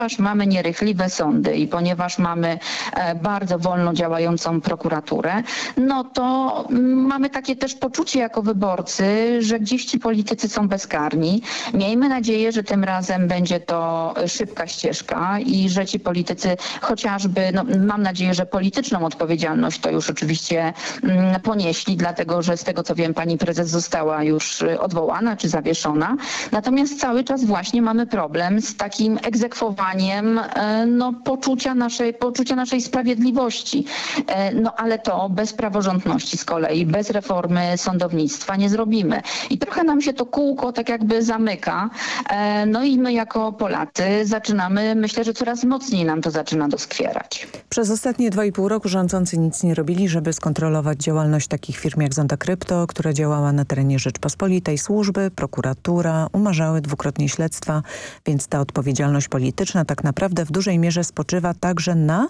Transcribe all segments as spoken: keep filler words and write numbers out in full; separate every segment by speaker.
Speaker 1: Ponieważ mamy nierychliwe sądy i ponieważ mamy e, bardzo wolno działającą prokuraturę, no to mm, mamy takie też poczucie jako wyborcy, że gdzieś ci politycy są bezkarni. Miejmy nadzieję, że tym razem będzie to szybka ścieżka i że ci politycy chociażby, no, mam nadzieję, że polityczną odpowiedzialność to już oczywiście mm, ponieśli, dlatego że z tego co wiem, pani prezes została już odwołana czy zawieszona. Natomiast cały czas właśnie mamy problem z takim egzekwowaniem no, poczucia, naszej, poczucia naszej sprawiedliwości. No ale to bez praworządności z kolei, bez reformy sądownictwa nie zrobimy. I trochę nam się to kółko tak jakby zamyka. No i my jako Polacy zaczynamy, myślę, że coraz mocniej nam to zaczyna doskwierać.
Speaker 2: Przez ostatnie dwa i pół roku rządzący nic nie robili, żeby skontrolować działalność takich firm jak Zonda Krypto, która działała na terenie Rzeczpospolitej. Służby, prokuratura umarzały dwukrotnie śledztwa, więc ta odpowiedzialność polityczna tak naprawdę w dużej mierze spoczywa także na...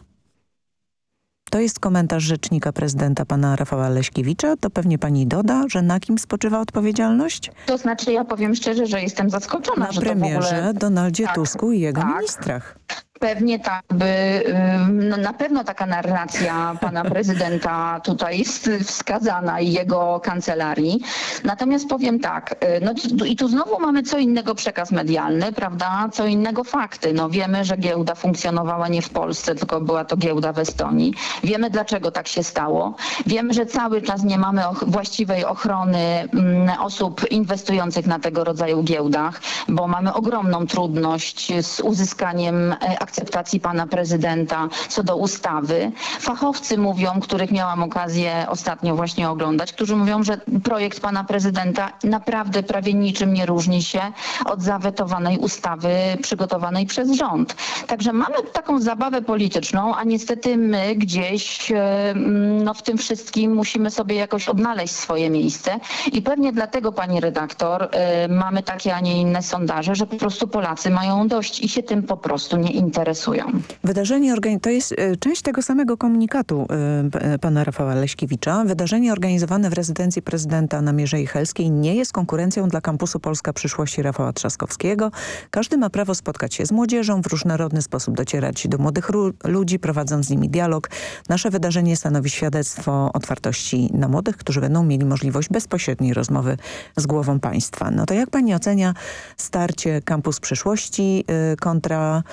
Speaker 2: To jest komentarz rzecznika prezydenta pana Rafała Leśkiewicza. To pewnie pani doda, że na kim spoczywa odpowiedzialność?
Speaker 1: To znaczy ja powiem szczerze, że jestem zaskoczona,
Speaker 2: na
Speaker 1: że
Speaker 2: premierze
Speaker 1: to w ogóle...
Speaker 2: Donaldzie
Speaker 1: tak,
Speaker 2: Tusku i jego
Speaker 1: tak.
Speaker 2: ministrach.
Speaker 1: Pewnie tak by, no na pewno taka narracja pana prezydenta tutaj jest wskazana i jego kancelarii. Natomiast powiem tak, no i tu znowu mamy co innego przekaz medialny, prawda, co innego fakty. No wiemy, że giełda funkcjonowała nie w Polsce, tylko była to giełda w Estonii. Wiemy, dlaczego tak się stało. Wiemy, że cały czas nie mamy och- właściwej ochrony mm, osób inwestujących na tego rodzaju giełdach, bo mamy ogromną trudność z uzyskaniem akceptacji pana prezydenta co do ustawy. Fachowcy mówią, których miałam okazję ostatnio właśnie oglądać, którzy mówią, że projekt pana prezydenta naprawdę prawie niczym nie różni się od zawetowanej ustawy przygotowanej przez rząd. Także mamy taką zabawę polityczną, a niestety my gdzieś no, w tym wszystkim musimy sobie jakoś odnaleźć swoje miejsce i pewnie dlatego, pani redaktor, mamy takie, a nie inne sondaże, że po prostu Polacy mają dość i się tym po prostu nie interesują.
Speaker 2: Wydarzenie, to jest część tego samego komunikatu y, pana Rafała Leśkiewicza. Wydarzenie organizowane w rezydencji prezydenta na Mierzei Helskiej nie jest konkurencją dla kampusu Polska Przyszłości Rafała Trzaskowskiego. Każdy ma prawo spotkać się z młodzieżą, w różnorodny sposób docierać do młodych ludzi, prowadząc z nimi dialog. Nasze wydarzenie stanowi świadectwo otwartości na młodych, którzy będą mieli możliwość bezpośredniej rozmowy z głową państwa. No to jak pani ocenia starcie Kampus Przyszłości y, kontra...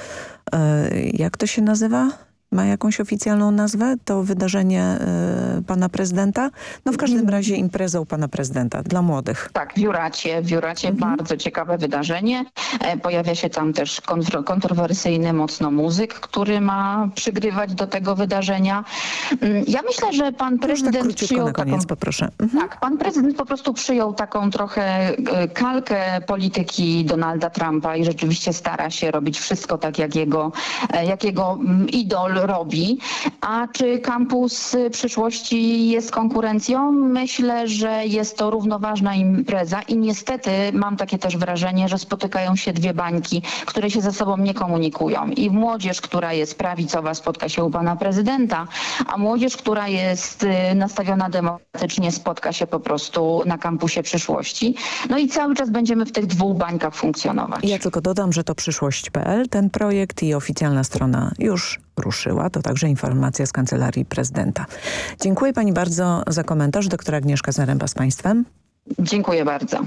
Speaker 2: Jak to się nazywa? Ma jakąś oficjalną nazwę? To wydarzenie y, pana prezydenta? No w każdym razie imprezą pana prezydenta dla młodych.
Speaker 1: Tak, w Juracie. W Juracie mhm. bardzo ciekawe wydarzenie. E, pojawia się tam też kontro, kontrowersyjny mocno muzyk, który ma przygrywać do tego wydarzenia. Ja myślę, że pan prezydent
Speaker 2: tak
Speaker 1: przyjął
Speaker 2: na koniec,
Speaker 1: taką...
Speaker 2: poproszę. Mhm.
Speaker 1: Tak, pan prezydent po prostu przyjął taką trochę kalkę polityki Donalda Trumpa i rzeczywiście stara się robić wszystko tak, jak jego, jak jego idol robi. A czy Kampus Przyszłości jest konkurencją? Myślę, że jest to równoważna impreza i niestety mam takie też wrażenie, że spotykają się dwie bańki, które się ze sobą nie komunikują. I młodzież, która jest prawicowa, spotka się u pana prezydenta, a młodzież, która jest nastawiona demokratycznie, spotka się po prostu na Kampusie Przyszłości. No i cały czas będziemy w tych dwóch bańkach funkcjonować.
Speaker 2: Ja tylko dodam, że to przyszłość kropka p l, ten projekt i oficjalna strona już ruszyła. To także informacja z Kancelarii Prezydenta. Dziękuję pani bardzo za komentarz. Doktor Agnieszka Zaręba z państwem.
Speaker 1: Dziękuję bardzo.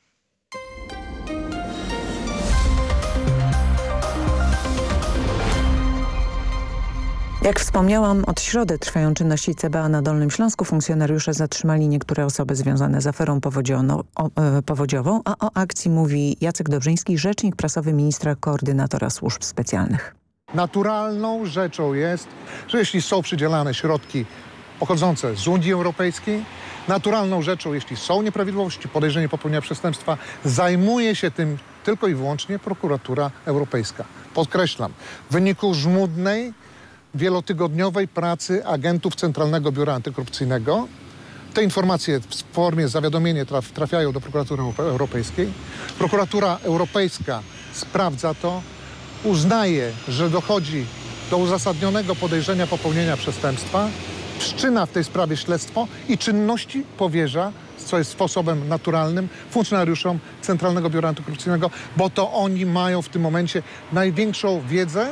Speaker 2: Jak wspomniałam, od środy trwają czynności C B A na Dolnym Śląsku. Funkcjonariusze zatrzymali niektóre osoby związane z aferą powodzioną, o, e, powodziową, a o akcji mówi Jacek Dobrzyński, rzecznik prasowy ministra koordynatora służb specjalnych.
Speaker 3: Naturalną rzeczą jest, że jeśli są przydzielane środki pochodzące z Unii Europejskiej, naturalną rzeczą, jeśli są nieprawidłowości, podejrzenie popełnienia przestępstwa, zajmuje się tym tylko i wyłącznie prokuratura europejska. Podkreślam, w wyniku żmudnej, wielotygodniowej pracy agentów Centralnego Biura Antykorupcyjnego te informacje w formie zawiadomienia traf, trafiają do prokuratury europejskiej. Prokuratura europejska sprawdza to, uznaje, że dochodzi do uzasadnionego podejrzenia popełnienia przestępstwa, wszczyna w tej sprawie śledztwo i czynności powierza co jest sposobem naturalnym, funkcjonariuszom Centralnego Biura Antykorupcyjnego, bo to oni mają w tym momencie największą wiedzę